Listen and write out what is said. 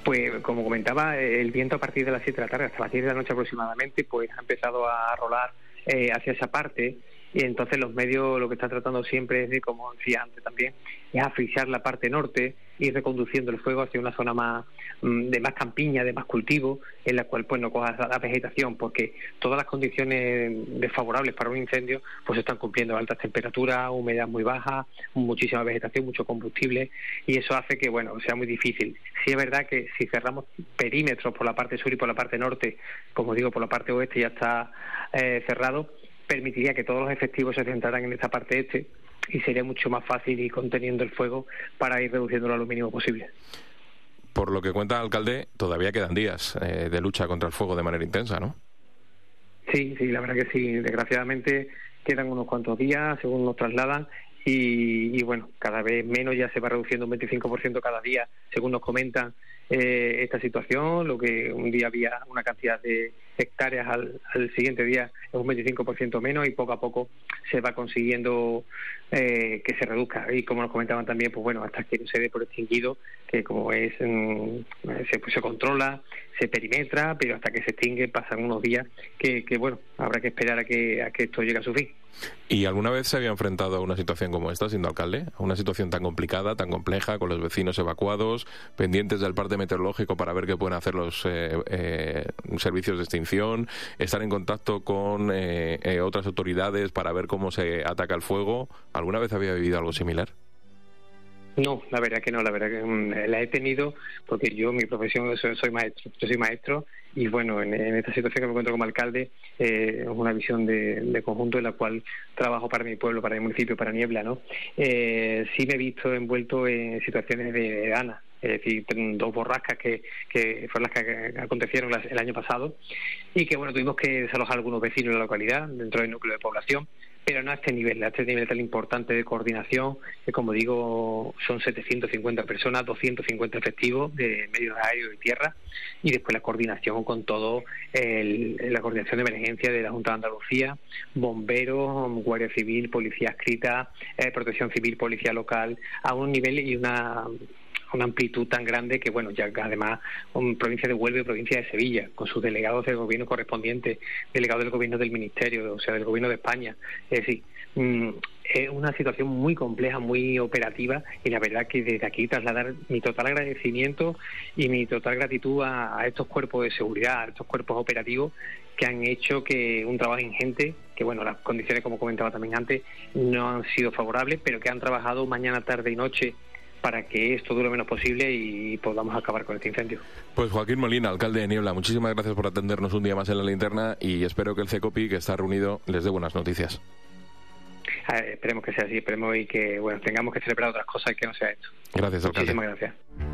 Pues como comentaba, el viento a partir de las 7 de la tarde hasta las 10 de la noche aproximadamente, pues ha empezado a rolar hacia esa parte, y entonces los medios lo que están tratando siempre es de, como decía antes también, es asfixiar la parte norte y reconduciendo el fuego hacia una zona más de más campiña, de más cultivo, en la cual pues no coja la vegetación, porque todas las condiciones desfavorables para un incendio pues se están cumpliendo: altas temperaturas, humedad muy baja, muchísima vegetación, mucho combustible, y eso hace que bueno sea muy difícil. Sí es verdad que si cerramos perímetros por la parte sur y por la parte norte, como digo, por la parte oeste ya está cerrado, permitiría que todos los efectivos se centraran en esta parte este y sería mucho más fácil ir conteniendo el fuego para ir reduciéndolo a lo mínimo posible. Por lo que cuenta el alcalde, todavía quedan días de lucha contra el fuego de manera intensa, ¿no? Sí, la verdad que sí. Desgraciadamente quedan unos cuantos días, según nos trasladan, y bueno, cada vez menos, ya se va reduciendo un 25% cada día, según nos comentan esta situación. Lo que un día había una cantidad de hectáreas, al siguiente día es un 25% menos, y poco a poco se va consiguiendo que se reduzca. Y como nos comentaban también, pues bueno, hasta que no se dé por extinguido, que como es se controla, se perimetra, pero hasta que se extingue pasan unos días que bueno, habrá que esperar a que esto llegue a su fin. ¿Y alguna vez se había enfrentado a una situación como esta, siendo alcalde? A una situación tan complicada, tan compleja, con los vecinos evacuados, pendientes del parte meteorológico para ver qué pueden hacer los servicios de extinción, estar en contacto con otras autoridades para ver cómo se ataca el fuego. ¿Alguna vez había vivido algo similar? No, la verdad que no, la verdad que la he tenido porque yo, mi profesión, soy maestro, y bueno, en esta situación que me encuentro como alcalde, es una visión de conjunto en la cual trabajo para mi pueblo, para mi municipio, para Niebla, ¿no? Sí me he visto envuelto en situaciones de dana, es decir, 2 borrascas que fueron las que acontecieron el año pasado, y que bueno, tuvimos que desalojar a algunos vecinos de la localidad dentro del núcleo de población, pero no a este nivel tan importante de coordinación, que como digo son 750 personas, 250 efectivos de medios aéreos y tierra, y después la coordinación con todo, la coordinación de emergencia de la Junta de Andalucía, bomberos, Guardia Civil, Policía Adscrita, Protección Civil, Policía Local, a un nivel y una amplitud tan grande que bueno, ya además provincia de Huelva y provincia de Sevilla, con sus delegados del gobierno correspondientes, delegados del gobierno del ministerio, o sea, del gobierno de España. Es decir, es una situación muy compleja, muy operativa, y la verdad que desde aquí trasladar mi total agradecimiento y mi total gratitud a estos cuerpos de seguridad, a estos cuerpos operativos que han hecho que un trabajo ingente, que bueno, las condiciones, como comentaba también antes, no han sido favorables, pero que han trabajado mañana, tarde y noche para que esto dure lo menos posible y podamos acabar con este incendio. Pues Joaquín Molina, alcalde de Niebla, muchísimas gracias por atendernos un día más en La Linterna, y espero que el CECOPI, que está reunido, les dé buenas noticias. Esperemos que sea así, esperemos y que bueno, tengamos que celebrar otras cosas y que no sea esto. Gracias, alcalde. Muchísimas gracias.